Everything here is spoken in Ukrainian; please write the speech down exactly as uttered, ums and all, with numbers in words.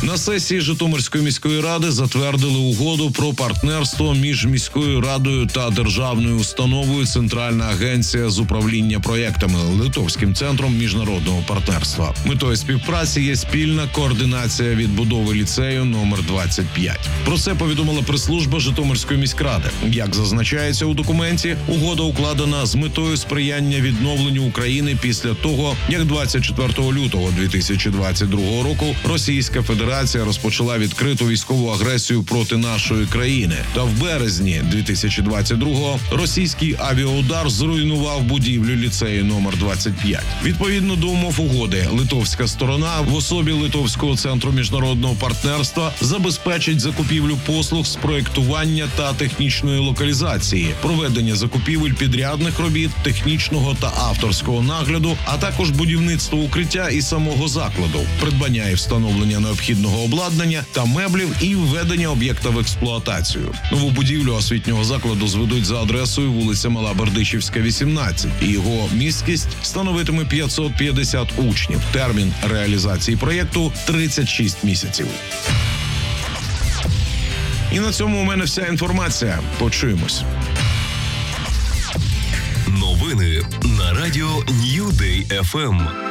На сесії Житомирської міської ради затвердили угоду про партнерство між міською радою та державною установою Центральна агенція з управління проєктами Литовським центром міжнародного партнерства. Метою співпраці є спільна координація відбудови ліцею номер двадцять п'ять. Про це повідомила прес-служба Житомирської міськради. Як зазначається у документі, угода укладена з метою сприяння відновленню України після того, як двадцять четвертого лютого дві тисячі двадцять другого року Російська Федерація розпочала відкриту військову агресію проти нашої країни. Та в березні дві тисячі двадцять другого російський авіаудар зруйнував будівлю ліцею номер двадцять п'ять. Відповідно до умов угоди, литовська сторона в особі Литовського центру міжнародного партнерства забезпечить закупівлю послуг з проєктування та технічної локалізації, проведення закупівель підрядних робіт, технічного та авторського нагляду, а також будівництво укриття і самого закладу, придбання і встановлення необхідного обладнання та меблів і введення об'єкта в експлуатацію. Нову будівлю освітнього закладу зведуть за адресою вулиця Мала Бердичівська, вісімнадцять, і його місткість становитиме п'ятсот п'ятдесят учнів. Термін реалізації проєкту – тридцять шість місяців. І на цьому у мене вся інформація. Почуємось. Новини на радіо Нью Дей еф ем.